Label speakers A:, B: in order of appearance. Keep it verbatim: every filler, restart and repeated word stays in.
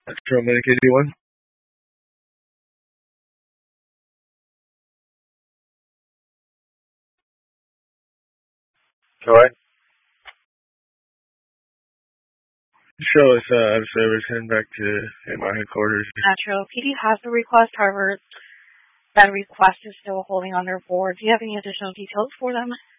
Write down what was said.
A: Metro Medic eighty-one. Go ahead. Show us uh, out of service, heading back to in my headquarters.
B: Metro P D has the request, however, that request is still holding on their board. Do you have any additional details for them?